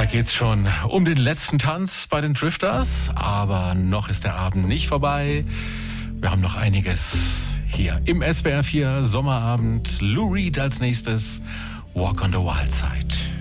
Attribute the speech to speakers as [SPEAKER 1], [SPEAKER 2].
[SPEAKER 1] Da geht's schon um den letzten Tanz bei den Drifters, aber noch ist der Abend nicht vorbei. Wir haben noch einiges hier im SWR 4 Sommerabend. Lou Reed als nächstes, Walk on the Wild Side.